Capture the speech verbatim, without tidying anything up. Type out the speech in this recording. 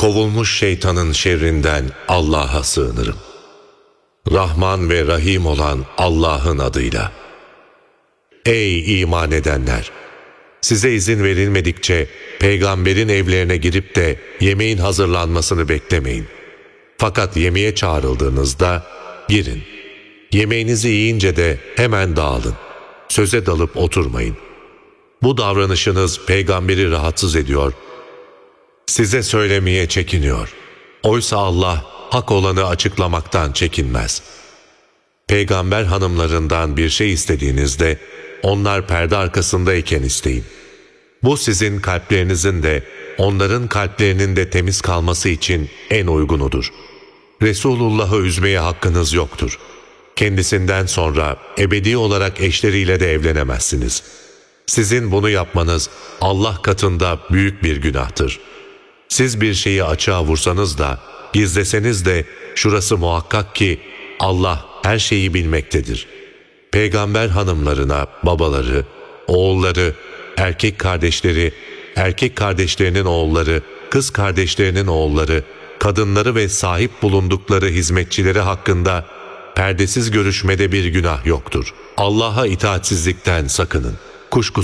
kovulmuş şeytanın şerrinden Allah'a sığınırım. Rahman ve Rahim olan Allah'ın adıyla. Ey iman edenler! Size izin verilmedikçe peygamberin evlerine girip de yemeğin hazırlanmasını beklemeyin. Fakat yemeğe çağrıldığınızda girin. Yemeğinizi yiyince de hemen dağılın. Söze dalıp oturmayın. Bu davranışınız peygamberi rahatsız ediyor, size söylemeye çekiniyor. Oysa Allah hak olanı açıklamaktan çekinmez. Peygamber hanımlarından bir şey istediğinizde onlar perde arkasındayken isteyin. Bu sizin kalplerinizin de onların kalplerinin de temiz kalması için en uygunudur. Resulullah'ı üzmeye hakkınız yoktur. Kendisinden sonra ebedi olarak eşleriyle de evlenemezsiniz. Sizin bunu yapmanız Allah katında büyük bir günahtır. Siz bir şeyi açığa vursanız da, gizleseniz de şurası muhakkak ki Allah her şeyi bilmektedir. Peygamber hanımlarına babaları, oğulları, erkek kardeşleri, erkek kardeşlerinin oğulları, kız kardeşlerinin oğulları, kadınları ve sahip bulundukları hizmetçileri hakkında perdesiz görüşmede bir günah yoktur. Allah'a itaatsizlikten sakının. Kuşkusuz